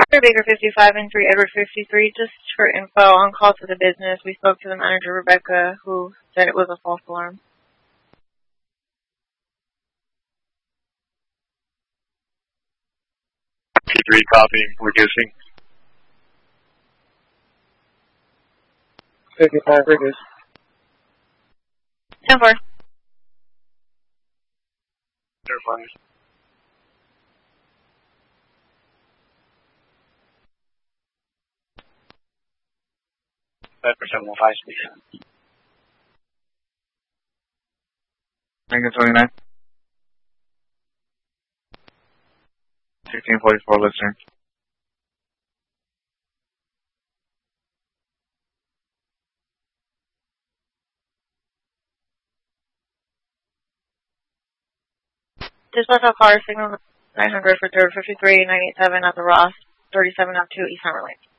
Dr. Baker 55 and 3 Edward 53, just for info on call to the business. We spoke to the manager, Rebecca, who said it was a false alarm. 53 copy, reducing. 55, reduce. 10-4. Verifying. That percent 15 speed. Lincoln 29. 1644 listener. Dispatch of car signal 900 for 53 987 at the Ross 3702 East Summer Lane.